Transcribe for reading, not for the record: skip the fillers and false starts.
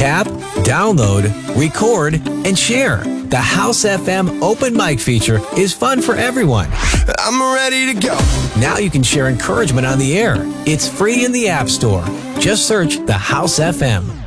Tap, download, record, and share. The House FM open mic feature is fun for everyone. I'm ready to go. Now you can share encouragement on the air. It's free in the App Store. Just search The House FM.